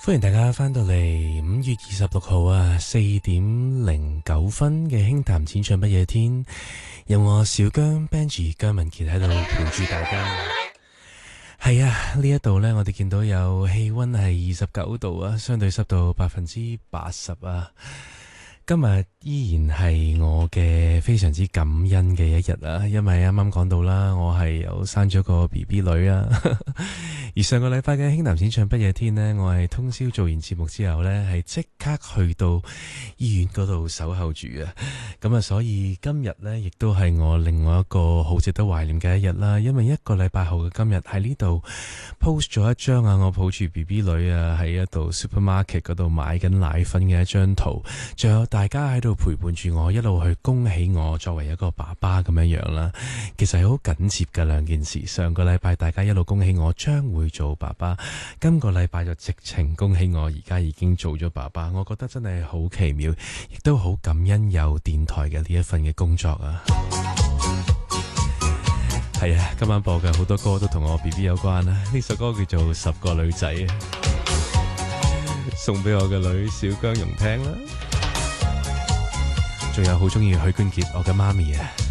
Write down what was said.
歡迎大家翻到嚟5月26號啊4:09嘅輕談淺唱不夜天，有我小姜 Benji 姜文傑喺度陪住大家。係啊，呢一度呢，我哋見到有氣溫係29度啊，相對濕度80%啊。今日依然係我嘅非常之感恩嘅一日啊，因為啱啱講到啦，我係有生咗個 BB 女啊。而上個禮拜嘅輕談淺唱不夜天呢，我係通宵做完節目之後呢，係即刻去到醫院嗰度守候住啊。咁啊，所以今日呢，亦都係我另外一個好值得懷念嘅一日啦。因為一個禮拜後嘅今日喺呢度 post 咗一張啊，我抱住 BB 女啊喺一度 supermarket 嗰度買緊奶粉嘅一張圖，仲有大家喺度陪伴住我，一路去恭喜我作為一個爸爸咁樣樣啦。其實係好緊接嘅兩件事。上個禮拜大家一路恭喜我將會做爸爸，今個禮拜就直情恭喜我而家已經做咗爸爸。我覺得真係好奇妙，亦都好感恩有電台嘅呢一份嘅工作啊。係啊，今晚播嘅好多歌都同我 BB 有關啦。呢首歌叫做《10個女仔》，送俾我嘅女小姜蓉聽啦。仲有好中意許冠傑，我嘅媽咪啊。